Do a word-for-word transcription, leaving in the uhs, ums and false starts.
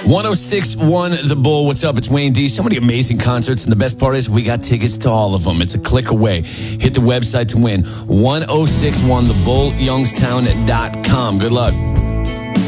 one oh six point one The Bull. What's up? It's Wayne D. So many amazing concerts, and the best part is we got tickets to all of them. It's a click away. Hit the website to win. ten sixty-one the bull youngstown dot com. Good luck.